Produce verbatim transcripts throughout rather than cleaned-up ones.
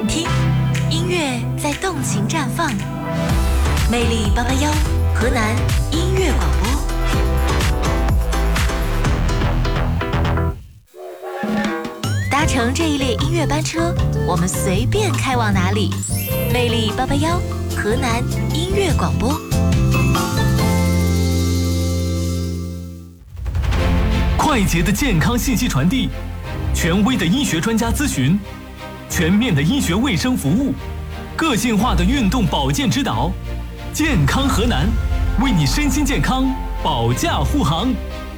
听，音乐在动情绽放。魅力八八幺，河南音乐广播。搭乘这一列音乐班车，我们随便开往哪里。魅力八八幺，河南音乐广播。 快捷的健康信息传递，权威的医学专家咨询，全面的医学卫生服务，个性化的运动保健指导，健康河南，为你身心健康保驾护航。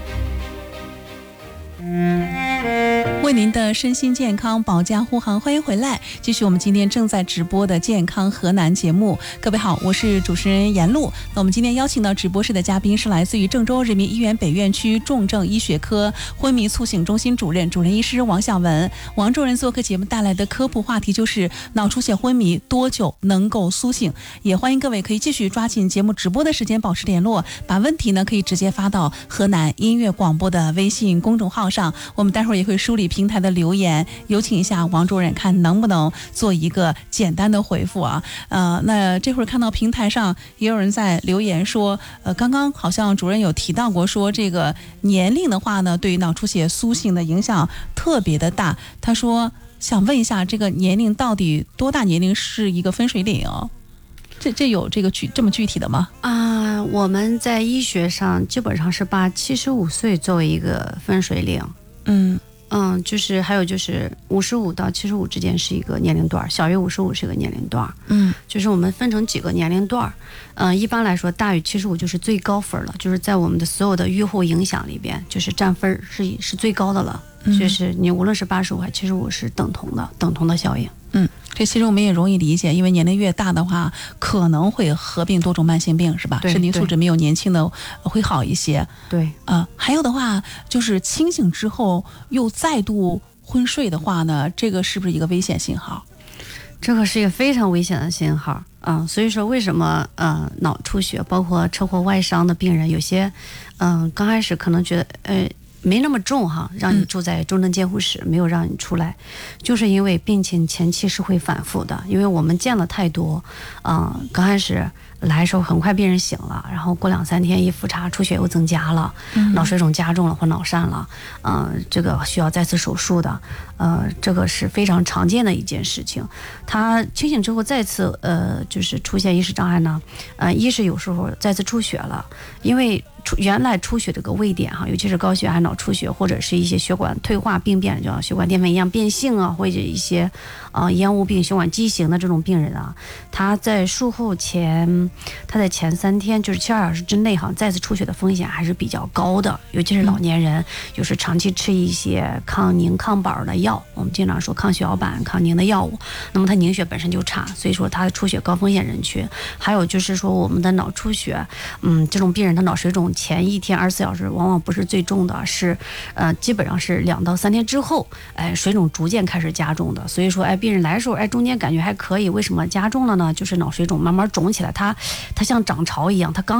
为您的身心健康保驾护航，欢迎回来，继续我们今天正在直播的健康河南节目。各位好，我是主持人严露。那我们今天邀请到直播室的嘉宾是来自于郑州人民医院北院区重症医学科昏迷促醒中心主任主任医师王晓文。王主任做客节目带来的科普话题就是脑出血昏迷多久能够苏醒，也欢迎各位可以继续抓紧节目直播的时间保持联络，把问题呢可以直接发到河南音乐广播的微信公众号上，我们待会儿也会梳理平台的留言，有请一下王主任，看能不能做一个简单的回复啊。呃，那这会儿看到平台上也有人在留言说，呃，刚刚好像主任有提到过，说这个年龄的话呢，对于脑出血苏醒的影响特别的大。他说想问一下，这个年龄到底多大年龄是一个分水岭哦？这这有这个具这么具体的吗？ 啊、呃，我们在医学上基本上是把七十五岁作为一个分水岭。 嗯。 嗯，就是还有就是五十五到七十五之间是一个年龄段，小于五十五是一个年龄段。 嗯， 就是我们分成几个年龄段。嗯、呃，一般来说大于七十五就是最高分了，就是在我们的所有的预后影响里边，就是占分是是最高的了。嗯、就是你无论是八十五还七十五是等同的，等同的效应。 嗯，这其实我们也容易理解，因为年龄越大的话，可能会合并多种慢性病，是吧？身体素质没有年轻的会好一些。 对， 啊、呃，还有的话就是清醒之后又再度昏睡的话呢，这个是不是一个危险信号？ 这个是一个非常危险的信号啊、嗯！所以说，为什么呃脑出血，包括车祸外伤的病人，有些嗯、呃、刚开始可能觉得呃。没那么重哈，让你住在重症监护室，嗯、没有让你出来，就是因为病情前期是会反复的，因为我们见了太多，啊、呃，刚开始来的时候很快病人醒了，然后过两三天一复查出血又增加了，嗯、脑水肿加重了或脑疝了，呃，这个需要再次手术的，呃，这个是非常常见的一件事情。他清醒之后再次呃就是出现意识障碍呢，呃，一是有时候再次出血了，因为原来出血这个位点哈，尤其是高血压脑出血或者是一些血管退化病变，叫血管淀粉样变性啊，或者一些呃烟雾病、血管畸形的这种病人啊，他在术后前，他在前三天就是七十二小时之内哈，再次出血的风险还是比较高的，尤其是老年人，有时长期吃一些抗凝抗板的药，我们经常说抗血小板、抗凝的药物，那么他凝血本身就差，所以说他的出血高风险人群。还有就是说我们的脑出血，嗯，这种病人他脑水肿前一天二十四小时往往不是最重的，是呃基本上是两到三天之后，哎水肿逐渐开始加重的。所以说哎病人来的时候哎中间感觉还可以，为什么加重了呢？就是脑水肿慢慢肿起来，它它像涨潮一样，它刚